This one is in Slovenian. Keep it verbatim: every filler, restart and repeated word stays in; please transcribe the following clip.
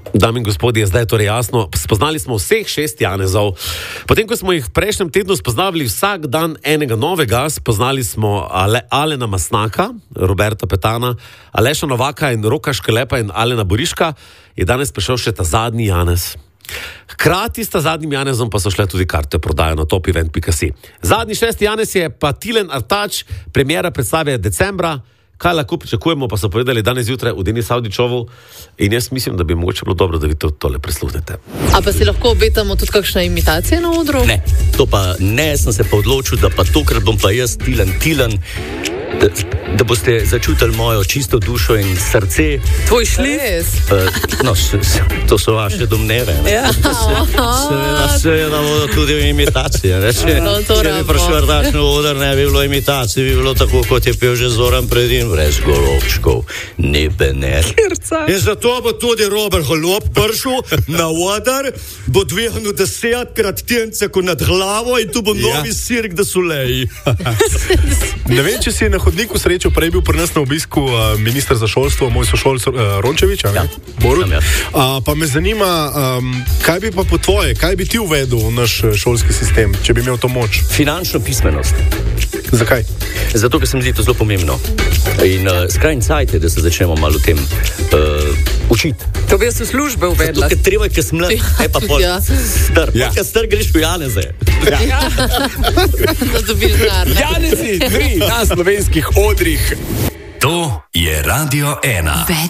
Dame in gospodje, zdaj je torej jasno, spoznali smo vseh šest Janezov. Potem, ko smo jih v prejšnjem tednu spoznavali vsak dan enega novega, spoznali smo Ale, Alena Masnaka, Roberta Petana, Aleša Novaka in Roka Škelepa in Alena Boriška, je danes prišel še ta zadnji Janez. Hkrati s ta zadnjim Janezom pa so šle tudi karte prodajo na top event pika si. Zadnji šesti Janez je pa Tilen Artač, premiera predstave decembra. Kaj lahko pričakujemo, pa so povedali danes zjutraj v Denis Avdićovu in jaz mislim, da bi mogoče bilo dobro, da vi to tole prisluhnete. A pa si lahko obetamo tudi kakšne imitacije na odru? Ne, to pa ne, sem se pa odločil, da pa tokrat bom pa jaz Tilen, Tilen, da, da boste začutili mojo čisto dušo in srce. Tvoj šlis? Uh, no, s, s, to so vaše domneve. Ja. Seveda, seveda bodo tudi imitacije. Ne? Če, no, če bi prišel Artač na oder, ne bi bilo imitacije, bi bilo tako, kot je pel že Zoran Predin, brez golobčkov, nebe ne. In zato bo tudi Robert Golob prišel na oder, bo dvignil desetkrat tence nad glavo in tu bo Ja. novi Cirque du Soleil. Ne vem, če si je na hodniku srečal, prej bil pri nas na obisku uh, minister za šolstvo, moj sošolc uh, Rončević, ali? Ja. Borut. Sem, ja. Uh, pa me zanima, um, kaj bi pa po tvoje, kaj bi ti uvedel v naš uh, šolski sistem, če bi imel to moč? Finančno pismenost. Zakaj? Zato, ker se mi zdi to zelo pomembno. In uh, skrajni cajt je, da se začnemo malo o tem uh, učiti. To bi jaz v službe uvedla. Zato, ker treba je, ker sem mlad, ne pa pol Ja. star. Ja. Ja. Ker star greš v Janeze. Da dobiš denar. ne? Janezi, tri na slovenskih odrih. To je Radio ena.